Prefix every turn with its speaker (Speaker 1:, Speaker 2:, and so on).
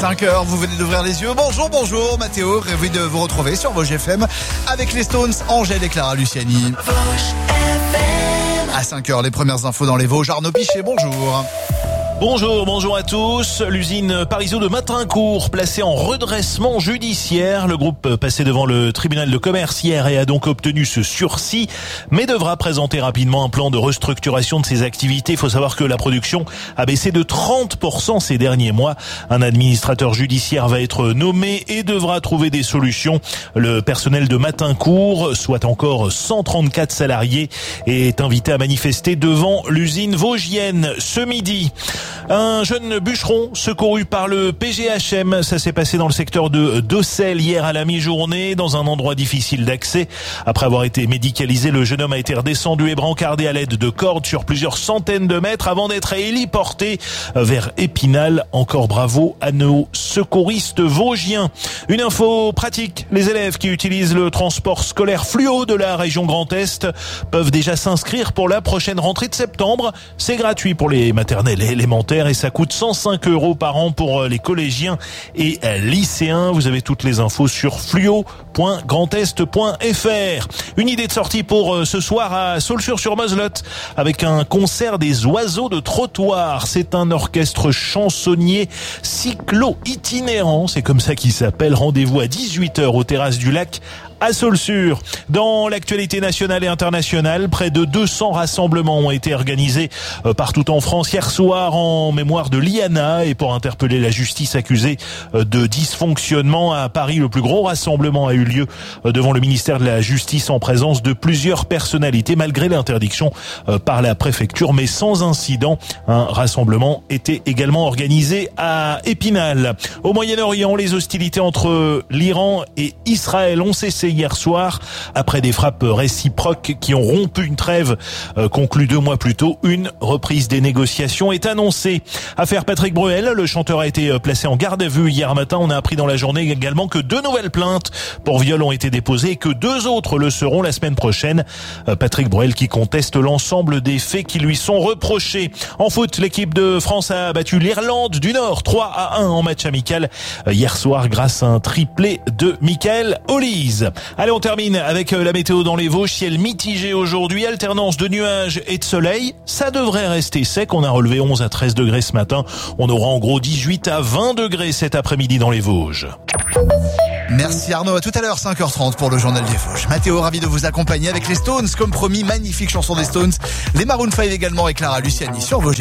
Speaker 1: 5h, vous venez d'ouvrir les yeux. Bonjour, Mathéo, ravi de vous retrouver sur Vosges FM avec les Stones, Angèle et Clara Luciani. À 5h, les premières infos dans les Vosges. Arnaud Pichet, bonjour.
Speaker 2: Bonjour à tous. L'usine Parisot de Matincourt placée en redressement judiciaire. Le groupe passé devant le tribunal de commerce hier et a donc obtenu ce sursis, mais devra présenter rapidement un plan de restructuration de ses activités. Il faut savoir que la production a baissé de 30% ces derniers mois. Un administrateur judiciaire va être nommé et devra trouver des solutions. Le personnel de Matincourt, soit encore 134 salariés, est invité à manifester devant l'usine vosgienne ce midi. Un jeune bûcheron secouru par le PGHM, ça s'est passé dans le secteur de Docelles hier à la mi-journée, dans un endroit difficile d'accès. Après avoir été médicalisé, le jeune homme a été redescendu et brancardé à l'aide de cordes sur plusieurs centaines de mètres avant d'être héliporté vers Épinal. Encore bravo à nos secouristes vosgiens. Une info pratique, les élèves qui utilisent le transport scolaire fluo de la région Grand Est peuvent déjà s'inscrire pour la prochaine rentrée de septembre. C'est gratuit pour les maternelles et élémentaires et ça coûte 105 € par an pour les collégiens et lycéens. Vous avez toutes les infos sur fluo.grandest.fr. Une idée de sortie pour ce soir à Saulxures-sur-Moselotte avec un concert des oiseaux de trottoir. C'est un orchestre chansonnier cyclo-itinérant, c'est comme ça qu'il s'appelle. Rendez-vous à 18h aux terrasses du lac à Saulxures. Dans l'actualité nationale et internationale, près de 200 rassemblements ont été organisés partout en France hier soir en mémoire de Liana et pour interpeller la justice accusée de dysfonctionnement. À Paris, le plus gros rassemblement a eu lieu devant le ministère de la Justice en présence de plusieurs personnalités malgré l'interdiction par la préfecture, mais sans incident. Un rassemblement était également organisé à Épinal. Au Moyen-Orient, les hostilités entre l'Iran et Israël ont cessé hier soir après des frappes réciproques qui ont rompu une trêve conclue 2 mois plus tôt. Une reprise des négociations est annoncée. Affaire Patrick Bruel, le chanteur a été placé en garde à vue hier matin. On a appris dans la journée également que 2 nouvelles plaintes pour viol ont été déposées et que 2 autres le seront la semaine prochaine. Patrick Bruel qui conteste l'ensemble des faits qui lui sont reprochés. En foot, l'équipe de France a battu l'Irlande du Nord 3-1 en match amical hier soir grâce à un triplé de Michael Hollis. Allez, on termine avec la météo dans les Vosges. Ciel mitigé aujourd'hui, alternance de nuages et de soleil. Ça devrait rester sec. On a relevé 11 à 13 degrés ce matin. On aura en gros 18 à 20 degrés cet après-midi dans les Vosges.
Speaker 1: Merci Arnaud, à tout à l'heure 5h30 pour le journal des Vosges. Mathéo, ravi de vous accompagner avec les Stones, comme promis, magnifique chanson des Stones. Les Maroon 5 également et Clara Luciani sur Vosges.